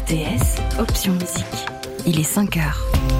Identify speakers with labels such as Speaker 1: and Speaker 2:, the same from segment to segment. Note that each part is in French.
Speaker 1: RTS, option musique. Il est 5h.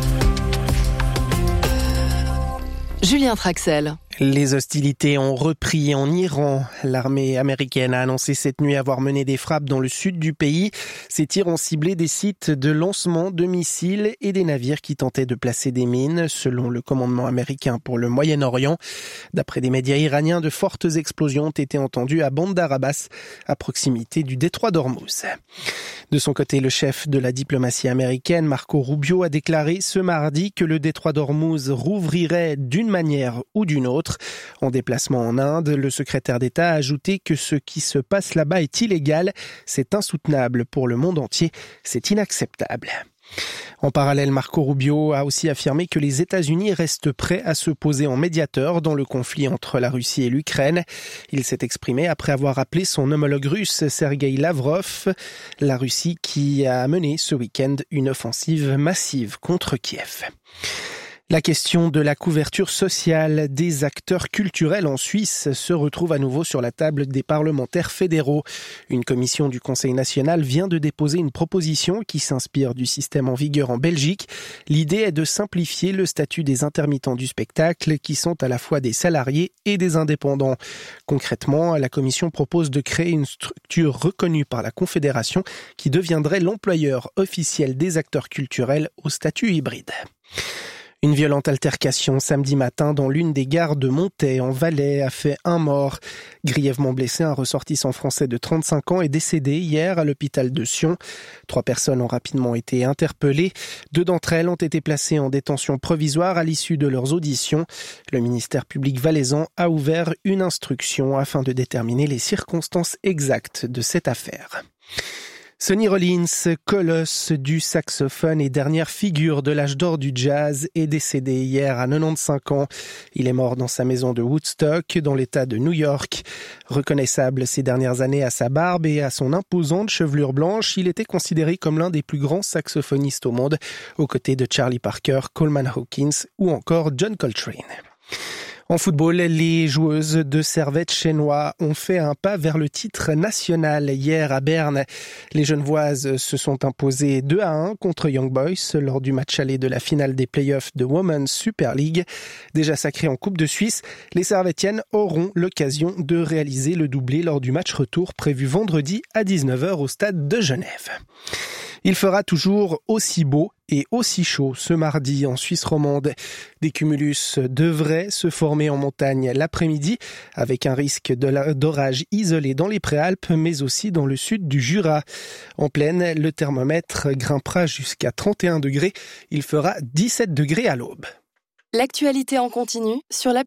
Speaker 1: Julien Traxel.
Speaker 2: Les hostilités ont repris en Iran. L'armée américaine a annoncé cette nuit avoir mené des frappes dans le sud du pays. Ces tirs ont ciblé des sites de lancement de missiles et des navires qui tentaient de placer des mines, selon le commandement américain pour le Moyen-Orient. D'après des médias iraniens, de fortes explosions ont été entendues à Bandar Abbas, à proximité du détroit d'Ormuz. De son côté, le chef de la diplomatie américaine, Marco Rubio, a déclaré ce mardi que le détroit d'Ormuz rouvrirait d'une manière ou d'une autre. En déplacement en Inde, le secrétaire d'État a ajouté que ce qui se passe là-bas est illégal, c'est insoutenable pour le monde entier, c'est inacceptable. En parallèle, Marco Rubio a aussi affirmé que les États-Unis restent prêts à se poser en médiateur dans le conflit entre la Russie et l'Ukraine. Il s'est exprimé après avoir appelé son homologue russe Sergueï Lavrov, la Russie qui a mené ce week-end une offensive massive contre Kiev. La question de la couverture sociale des acteurs culturels en Suisse se retrouve à nouveau sur la table des parlementaires fédéraux. Une commission du Conseil national vient de déposer une proposition qui s'inspire du système en vigueur en Belgique. L'idée est de simplifier le statut des intermittents du spectacle qui sont à la fois des salariés et des indépendants. Concrètement, la commission propose de créer une structure reconnue par la Confédération qui deviendrait l'employeur officiel des acteurs culturels au statut hybride. Une violente altercation samedi matin dans l'une des gares de Montaix en Valais a fait un mort. Grièvement blessé, un ressortissant français de 35 ans est décédé hier à l'hôpital de Sion. 3 personnes ont rapidement été interpellées. 2 d'entre elles ont été placées en détention provisoire à l'issue de leurs auditions. Le ministère public valaisan a ouvert une instruction afin de déterminer les circonstances exactes de cette affaire. Sonny Rollins, colosse du saxophone et dernière figure de l'âge d'or du jazz, est décédé hier à 95 ans. Il est mort dans sa maison de Woodstock, dans l'État de New York. Reconnaissable ces dernières années à sa barbe et à son imposante chevelure blanche, il était considéré comme l'un des plus grands saxophonistes au monde, aux côtés de Charlie Parker, Coleman Hawkins ou encore John Coltrane. En football, les joueuses de Servette Chénois ont fait un pas vers le titre national hier à Berne. Les Genevoises se sont imposées 2-1 contre Young Boys lors du match aller de la finale des playoffs de Women's Super League. Déjà sacrées en Coupe de Suisse, les Servettiennes auront l'occasion de réaliser le doublé lors du match retour prévu vendredi à 19h au stade de Genève. Il fera toujours aussi beau et aussi chaud ce mardi en Suisse romande. Des cumulus devraient se former en montagne l'après-midi avec un risque d'orage isolé dans les Préalpes mais aussi dans le sud du Jura. En plaine, le thermomètre grimpera jusqu'à 31 degrés. Il fera 17 degrés à l'aube.
Speaker 1: L'actualité en continu sur l'appli